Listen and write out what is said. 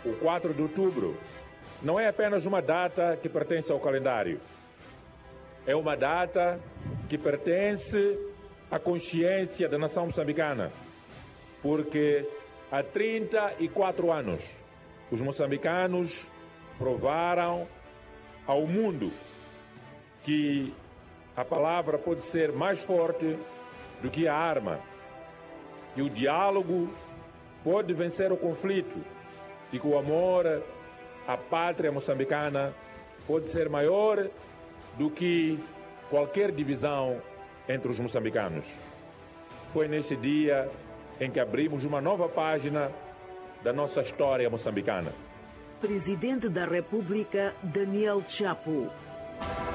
o 4 de outubro, não é apenas uma data que pertence ao calendário. É uma data que pertence à consciência da nação moçambicana, porque há 34 anos os moçambicanos provaram ao mundo que a palavra pode ser mais forte do que a arma, que o diálogo pode vencer o conflito e que o amor à pátria moçambicana pode ser maior do que qualquer divisão entre os moçambicanos. Foi neste dia em que abrimos uma nova página da nossa história moçambicana. Presidente da República, Daniel Chapo.